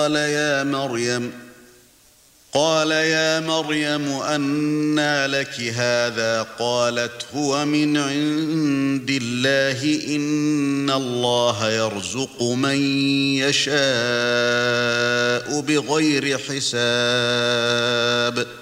قال يا مريم أنى لك هذا؟ قالت هو من عند الله إن الله يرزق من يشاء بغير حساب